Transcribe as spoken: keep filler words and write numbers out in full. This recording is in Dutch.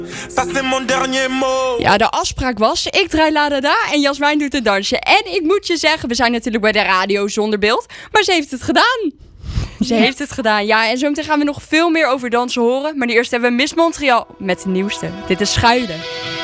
Ja, de afspraak was, ik draai La Da Da en Jasmijn doet het dansje. En ik moet je zeggen, we zijn natuurlijk bij de radio zonder beeld, maar ze heeft het gedaan. Ze heeft het gedaan, ja. En zo meteen gaan we nog veel meer over dansen horen. Maar nu eerst hebben we Miss Montreal met de nieuwste. Dit is Schuilen.